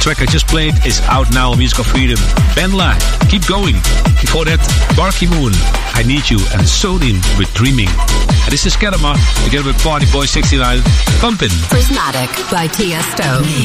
track I just played is out now on Music of Freedom. Benla, Keep Going. Before that, Barky Moon, I Need You, and Sodin with Dreaming. And this is Kedama, together with Party Boy 69, Pumpin'. Prismatic by Tiesto.